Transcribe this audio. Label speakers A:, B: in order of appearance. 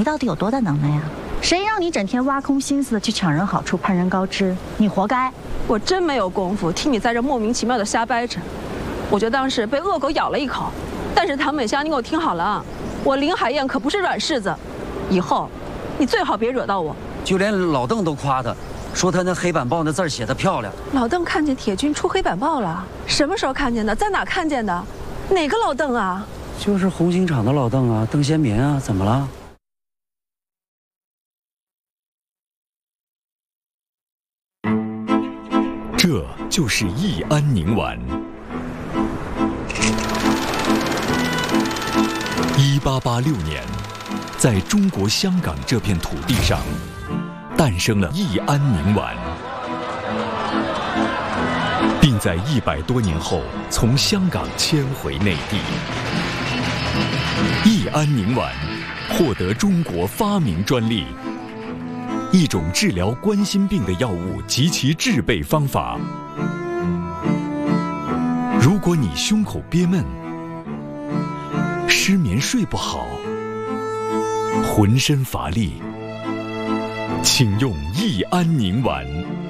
A: 到底有多大能耐呀？谁让你整天挖空心思的去抢人好处、攀人高枝？你活该！
B: 我真没有功夫听你在这莫名其妙的瞎掰扯。我就当是被恶狗咬了一口。但是唐美香，你给我听好了啊，我林海燕可不是软柿子，以后你最好别惹到我。
C: 就连老邓都夸他，说他那黑板报那字写得漂亮。
B: 老邓看见铁军出黑板报了？什么时候看见的？在哪看见的？哪个老邓啊？
C: 就是红星厂的老邓啊，邓先民啊，怎么了？
D: 这就是益安宁丸。1886年，在中国香港这片土地上，诞生了益安宁丸，并在100多年后从香港迁回内地。益安宁丸获得中国发明专利。一种治疗冠心病的药物及其制备方法。如果你胸口憋闷、失眠睡不好、浑身乏力，请用益安宁丸。